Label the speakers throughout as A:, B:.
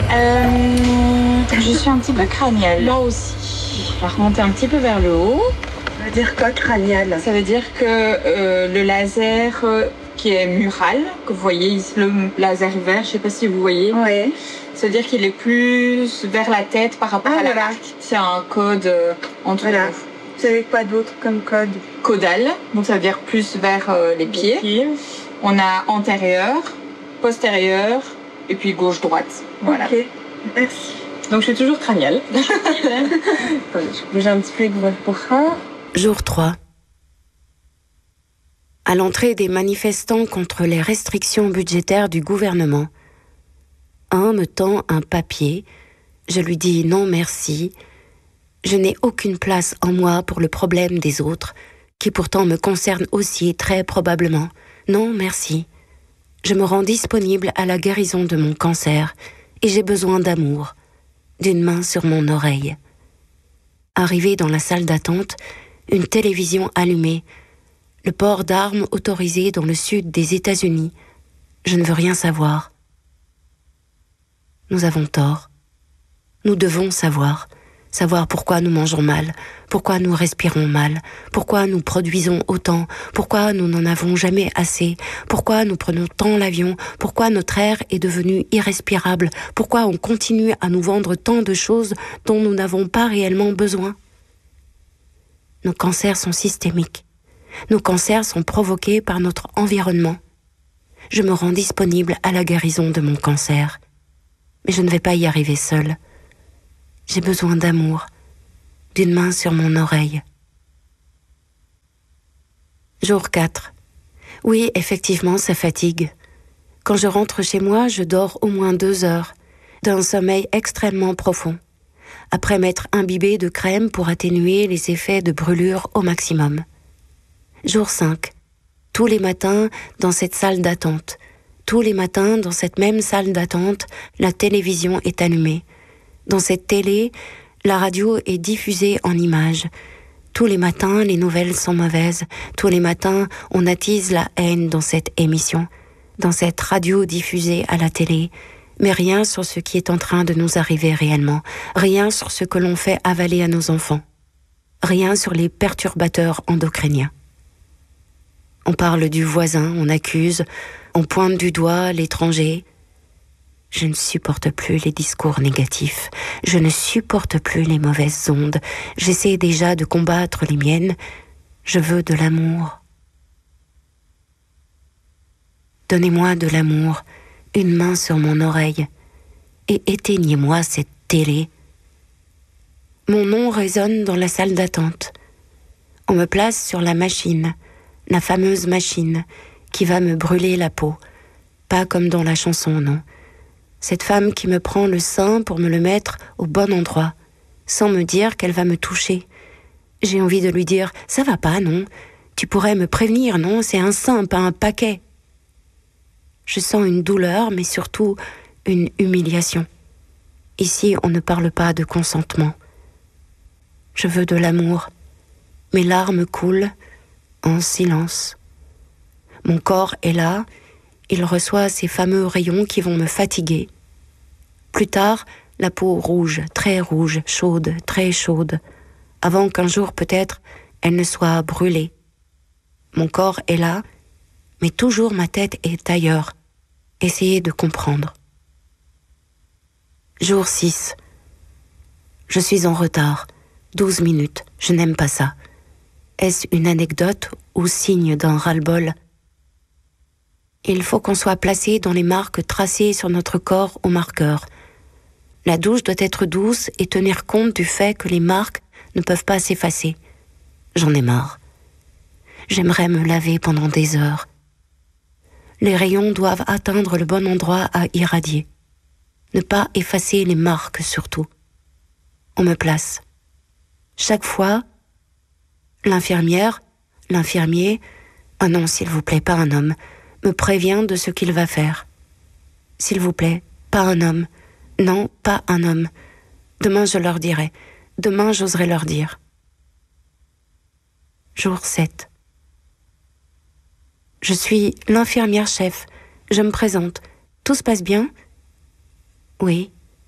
A: Je suis un petit peu crânienne.
B: Moi aussi.
A: Je vais remonter un petit peu vers le haut.
B: Ça veut dire quoi, crânial?
A: Ça veut dire que le laser qui est mural, que vous voyez ici, le laser vert, je ne sais pas si vous voyez.
B: Oui.
A: Ça veut dire qu'il est plus vers la tête par rapport à la marque. C'est un code entre
B: Voilà. Vous savez quoi d'autre comme code?
A: Caudal, donc ça veut dire plus vers les pieds. On a antérieur, postérieur et puis gauche-droite. Voilà.
B: Ok, merci.
A: Donc je suis toujours crâniale.
B: Je bouge un petit peu avec votre bras.
C: Jour 3. À l'entrée des manifestants contre les restrictions budgétaires du gouvernement, un me tend un papier. Je lui dis non merci. Je n'ai aucune place en moi pour le problème des autres, qui pourtant me concerne aussi très probablement. Non merci. Je me rends disponible à la guérison de mon cancer et j'ai besoin d'amour, d'une main sur mon oreille. Arrivé dans la salle d'attente, une télévision allumée, le port d'armes autorisé dans le sud des États-Unis. Je ne veux rien savoir. Nous avons tort. Nous devons savoir pourquoi nous mangeons mal, pourquoi nous respirons mal, pourquoi nous produisons autant, pourquoi nous n'en avons jamais assez, pourquoi nous prenons tant l'avion, pourquoi notre air est devenu irrespirable, pourquoi on continue à nous vendre tant de choses dont nous n'avons pas réellement besoin. Nos cancers sont systémiques. Nos cancers sont provoqués par notre environnement. Je me rends disponible à la guérison de mon cancer. Mais je ne vais pas y arriver seule. J'ai besoin d'amour, d'une main sur mon oreille. Jour 4. Oui, effectivement, ça fatigue. Quand je rentre chez moi, je dors au moins 2 heures, d'un sommeil extrêmement profond, après m'être imbibée de crème pour atténuer les effets de brûlure au maximum. Jour 5. Tous les matins, dans cette salle d'attente, tous les matins, dans cette même salle d'attente, la télévision est allumée. Dans cette télé, la radio est diffusée en images. Tous les matins, les nouvelles sont mauvaises. Tous les matins, on attise la haine dans cette émission, dans cette radio diffusée à la télé. Mais rien sur ce qui est en train de nous arriver réellement. Rien sur ce que l'on fait avaler à nos enfants. Rien sur les perturbateurs endocriniens. On parle du voisin, on accuse, on pointe du doigt l'étranger. Je ne supporte plus les discours négatifs. Je ne supporte plus les mauvaises ondes. J'essaie déjà de combattre les miennes. Je veux de l'amour. Donnez-moi de l'amour, une main sur mon oreille, et éteignez-moi cette télé. Mon nom résonne dans la salle d'attente. On me place sur la machine, la fameuse machine qui va me brûler la peau. Pas comme dans la chanson, non. Cette femme qui me prend le sein pour me le mettre au bon endroit, sans me dire qu'elle va me toucher. J'ai envie de lui dire « Ça va pas, non? Tu pourrais me prévenir, non? C'est un sein, pas un paquet. » Je sens une douleur, mais surtout une humiliation. Ici, on ne parle pas de consentement. Je veux de l'amour. Mes larmes coulent en silence. Mon corps est là. Il reçoit ces fameux rayons qui vont me fatiguer. Plus tard, la peau rouge, très rouge, chaude, très chaude, avant qu'un jour peut-être elle ne soit brûlée. Mon corps est là, mais toujours ma tête est ailleurs. Essayez de comprendre. Jour 6. Je suis en retard. 12 minutes, je n'aime pas ça. Est-ce une anecdote ou signe d'un ras-le-bol ? Il faut qu'on soit placé dans les marques tracées sur notre corps au marqueur. La douche doit être douce et tenir compte du fait que les marques ne peuvent pas s'effacer. J'en ai marre. J'aimerais me laver pendant des heures. Les rayons doivent atteindre le bon endroit à irradier. Ne pas effacer les marques surtout. On me place. Chaque fois, l'infirmière, l'infirmier, oh non, s'il vous plaît, pas un homme, me prévient de ce qu'il va faire. S'il vous plaît, pas un homme. Non, pas un homme. Demain, je leur dirai. Demain, j'oserai leur dire. Jour 7. Je suis l'infirmière chef. Je me présente. Tout se passe bien ? Oui.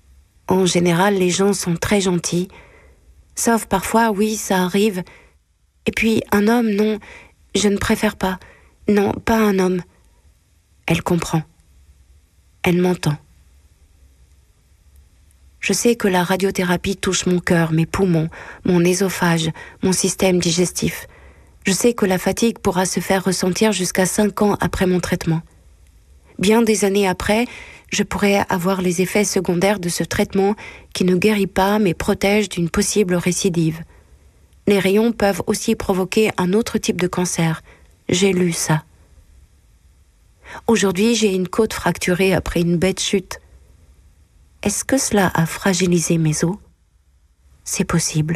C: En général, les gens sont très gentils. Sauf parfois, oui, ça arrive. Et puis, un homme, non, je ne préfère pas. Non, pas un homme. Elle comprend. Elle m'entend. Je sais que la radiothérapie touche mon cœur, mes poumons, mon œsophage, mon système digestif. Je sais que la fatigue pourra se faire ressentir jusqu'à 5 ans après mon traitement. Bien des années après, je pourrais avoir les effets secondaires de ce traitement qui ne guérit pas mais protège d'une possible récidive. Les rayons peuvent aussi provoquer un autre type de cancer. J'ai lu ça. Aujourd'hui, j'ai une côte fracturée après une bête chute. Est-ce que cela a fragilisé mes os ? C'est possible.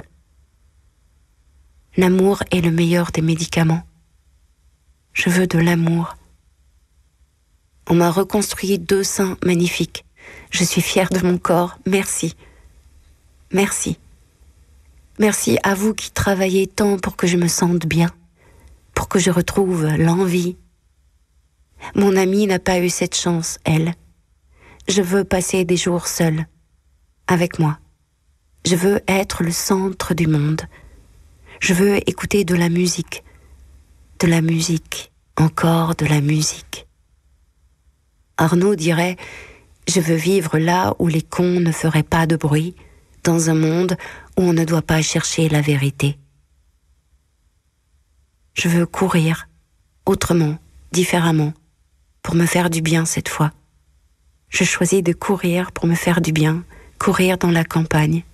C: L'amour est le meilleur des médicaments. Je veux de l'amour. On m'a reconstruit 2 seins magnifiques. Je suis fière de mon corps. Merci. Merci. Merci à vous qui travaillez tant pour que je me sente bien, pour que je retrouve l'envie. Mon amie n'a pas eu cette chance, elle. Je veux passer des jours seule, avec moi. Je veux être le centre du monde. Je veux écouter de la musique, encore de la musique. Arnaud dirait « Je veux vivre là où les cons ne feraient pas de bruit, dans un monde où on ne doit pas chercher la vérité. » Je veux courir, autrement, différemment, pour me faire du bien cette fois. Je choisis de courir pour me faire du bien, courir dans la campagne.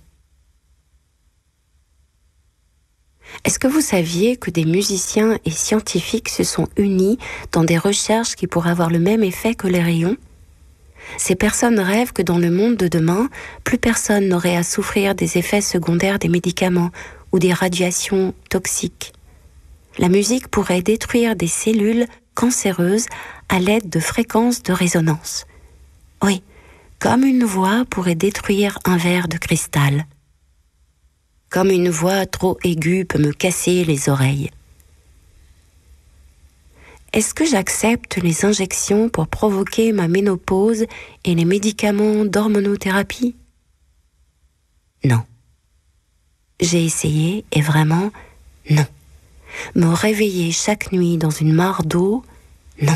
C: Est-ce que vous saviez que des musiciens et scientifiques se sont unis dans des recherches qui pourraient avoir le même effet que les rayons ? Ces personnes rêvent que dans le monde de demain, plus personne n'aurait à souffrir des effets secondaires des médicaments ou des radiations toxiques. La musique pourrait détruire des cellules cancéreuses à l'aide de fréquences de résonance. Oui, comme une voix pourrait détruire un verre de cristal. Comme une voix trop aiguë peut me casser les oreilles. Est-ce que j'accepte les injections pour provoquer ma ménopause et les médicaments d'hormonothérapie ? Non. J'ai essayé et vraiment, non. Me réveiller chaque nuit dans une mare d'eau, non.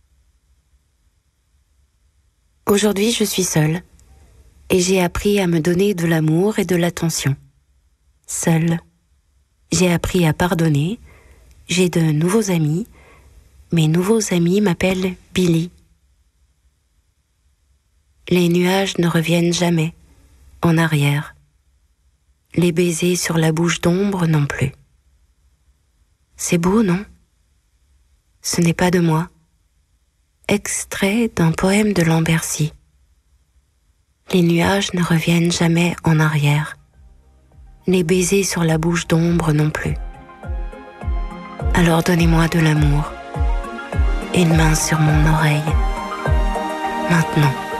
C: Aujourd'hui, je suis seule et j'ai appris à me donner de l'amour et de l'attention. Seule. J'ai appris à pardonner. J'ai de nouveaux amis. Mes nouveaux amis m'appellent Billy. Les nuages ne reviennent jamais en arrière. Les baisers sur la bouche d'ombre non plus. C'est beau, non ? Ce n'est pas de moi. Extrait d'un poème de Lambercy. Les nuages ne reviennent jamais en arrière. Les baisers sur la bouche d'ombre non plus. Alors donnez-moi de l'amour. Une main sur mon oreille. Maintenant.